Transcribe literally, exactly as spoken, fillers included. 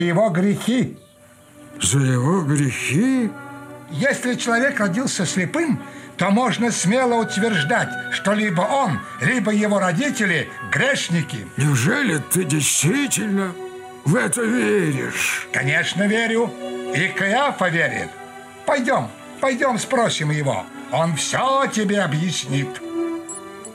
его грехи. За его грехи? Если человек родился слепым, то можно смело утверждать, что либо он, либо его родители грешники. Неужели ты действительно в это веришь? Конечно, верю. И Каиафа верит. Пойдем, пойдем спросим его. Он все тебе объяснит.